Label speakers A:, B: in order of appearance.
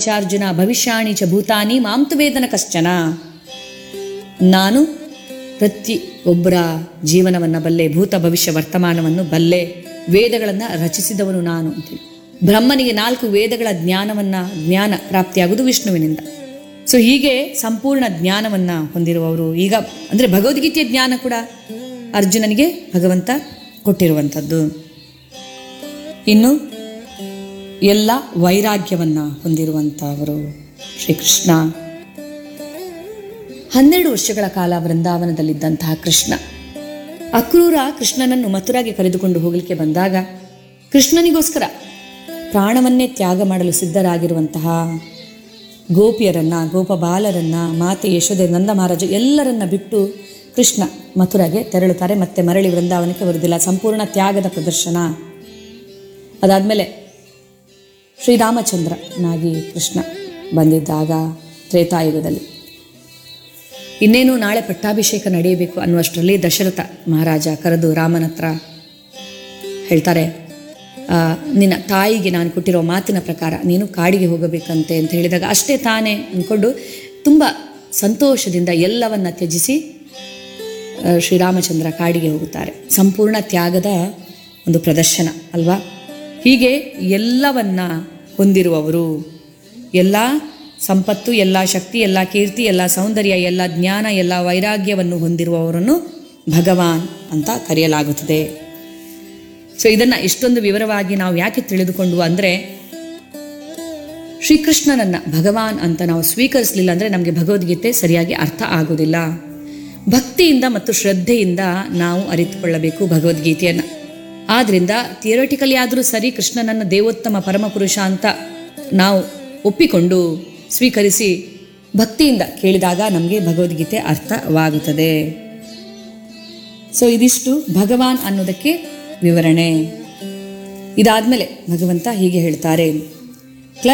A: ಚಾರ್ಜುನ ಭವಿಷ್ಯಾಣಿ ಚ ಭೂತಾನಿ ಮಾಂತು ವೇದನ ಕಶ್ಚನ. ನಾನು ಪ್ರತಿಯೊಬ್ಬರ ಜೀವನವನ್ನು ಬಲ್ಲೆ, ಭೂತ ಭವಿಷ್ಯ ವರ್ತಮಾನವನ್ನು ಬಲ್ಲೆ, ವೇದಗಳನ್ನು ರಚಿಸಿದವನು ನಾನು ಅಂತೇಳಿ. ಬ್ರಹ್ಮನಿಗೆ 4 ವೇದಗಳ ಜ್ಞಾನ ಪ್ರಾಪ್ತಿಯಾಗುವುದು ವಿಷ್ಣುವಿನಿಂದ. ಸೊ ಹೀಗೆ ಸಂಪೂರ್ಣ ಜ್ಞಾನವನ್ನು ಹೊಂದಿರುವವರು. ಈಗ ಅಂದರೆ ಭಗವದ್ಗೀತೆಯ ಜ್ಞಾನ ಕೂಡ ಅರ್ಜುನನಿಗೆ ಭಗವಂತ ಕೊಟ್ಟಿರುವಂಥದ್ದು. ಇನ್ನು ಎಲ್ಲ ವೈರಾಗ್ಯವನ್ನು ಹೊಂದಿರುವಂಥವರು ಶ್ರೀಕೃಷ್ಣ. 12 ವರ್ಷಗಳ ಕಾಲ ವೃಂದಾವನದಲ್ಲಿದ್ದಂತಹ ಕೃಷ್ಣ, ಅಕ್ರೂರ ಕೃಷ್ಣನನ್ನು ಮಥುರಾಗೆ ಕರೆದುಕೊಂಡು ಹೋಗಲಿಕ್ಕೆ ಬಂದಾಗ ಕೃಷ್ಣನಿಗೋಸ್ಕರ ಪ್ರಾಣವನ್ನೇ ತ್ಯಾಗ ಮಾಡಲು ಸಿದ್ಧರಾಗಿರುವಂತಹ ಗೋಪಿಯರನ್ನು, ಗೋಪಬಾಲರನ್ನು, ಮಾತೆ ಯಶೋದೆ, ನಂದ ಮಹಾರಾಜ ಎಲ್ಲರನ್ನ ಬಿಟ್ಟು ಕೃಷ್ಣ ಮಥುರಾಗೆ ತೆರಳುತ್ತಾರೆ. ಮತ್ತೆ ಮರಳಿ ವೃಂದಾವನಕ್ಕೆ ಬರುವುದಿಲ್ಲ. ಸಂಪೂರ್ಣ ತ್ಯಾಗದ ಪ್ರದರ್ಶನ. ಅದಾದಮೇಲೆ ಶ್ರೀರಾಮಚಂದ್ರನಾಗಿ ಕೃಷ್ಣ ಬಂದಿದ್ದಾಗ ತ್ರೇತಾಯುಗದಲ್ಲಿ ಇನ್ನೇನು ನಾಳೆ ಪಟ್ಟಾಭಿಷೇಕ ನಡೆಯಬೇಕು ಅನ್ನುವಷ್ಟರಲ್ಲಿ ದಶರಥ ಮಹಾರಾಜ ಕರೆದು ರಾಮನ ಹತ್ರ ಹೇಳ್ತಾರೆ, ನಿನ್ನ ತಾಯಿಗೆ ನಾನು ಕೊಟ್ಟಿರೋ ಮಾತಿನ ಪ್ರಕಾರ ನೀನು ಕಾಡಿಗೆ ಹೋಗಬೇಕಂತೆ ಅಂತ ಹೇಳಿದಾಗ ಅಷ್ಟೇ ತಾನೇ ಅಂದ್ಕೊಂಡು ತುಂಬ ಸಂತೋಷದಿಂದ ಎಲ್ಲವನ್ನ ತ್ಯಜಿಸಿ ಶ್ರೀರಾಮಚಂದ್ರ ಕಾಡಿಗೆ ಹೋಗುತ್ತಾರೆ. ಸಂಪೂರ್ಣ ತ್ಯಾಗದ ಒಂದು ಪ್ರದರ್ಶನ ಅಲ್ವಾ. ಹೀಗೆ ಎಲ್ಲವನ್ನ ಹೊಂದಿರುವವರು, ಎಲ್ಲ ಸಂಪತ್ತು, ಎಲ್ಲ ಶಕ್ತಿ, ಎಲ್ಲ ಕೀರ್ತಿ, ಎಲ್ಲ ಸೌಂದರ್ಯ, ಎಲ್ಲ ಜ್ಞಾನ, ಎಲ್ಲ ವೈರಾಗ್ಯವನ್ನು ಹೊಂದಿರುವವರನ್ನು ಭಗವಾನ್ ಅಂತ ಕರೆಯಲಾಗುತ್ತದೆ. ಸೊ ಇದನ್ನು ಇಷ್ಟೊಂದು ವಿವರವಾಗಿ ನಾವು ಯಾಕೆ ತಿಳಿದುಕೊಂಡು ಅಂದರೆ, ಶ್ರೀಕೃಷ್ಣನನ್ನು ಭಗವಾನ್ ಅಂತ ನಾವು ಸ್ವೀಕರಿಸಲಿಲ್ಲ ಅಂದರೆ ನಮಗೆ ಭಗವದ್ಗೀತೆ ಸರಿಯಾಗಿ ಅರ್ಥ ಆಗೋದಿಲ್ಲ. ಭಕ್ತಿಯಿಂದ ಮತ್ತು ಶ್ರದ್ಧೆಯಿಂದ ನಾವು ಅರಿತುಕೊಳ್ಳಬೇಕು ಭಗವದ್ಗೀತೆಯನ್ನು. ಆದ್ದರಿಂದ ಥಿಯರಿಟಿಕಲಿ ಆದರೂ ಸರಿ ಕೃಷ್ಣನನ್ನು ದೇವೋತ್ತಮ ಪರಮಪುರುಷ ಅಂತ ನಾವು ಒಪ್ಪಿಕೊಂಡು ಸ್ವೀಕರಿಸಿ ಭಕ್ತಿಯಿಂದ ಕೇಳಿದಾಗ ನಮಗೆ ಭಗವದ್ಗೀತೆ ಅರ್ಥವಾಗುತ್ತದೆ. ಸೊ ಇದಿಷ್ಟು ಭಗವಾನ್ ಅನ್ನೋದಕ್ಕೆ ವಿವರಣೆ. ಇದಾದಮೇಲೆ ಭಗವಂತ ಹೀಗೆ ಹೇಳ್ತಾರೆ,